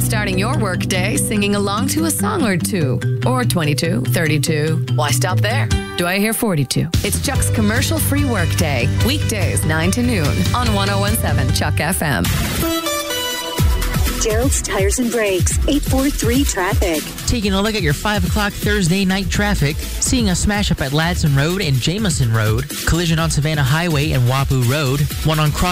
starting your workday singing along to a song or two. Or 22, 32. Why stop there? Do I hear 42? It's Chuck's commercial-free workday. Weekdays 9 to noon on 1017 Chuck FM. Gerald's Tires and Brakes, 843 traffic. Taking a look at your 5 o'clock Thursday night traffic, seeing a smash up at Ladson Road and Jameson Road, collision on Savannah Highway and Wabu Road, one on Cross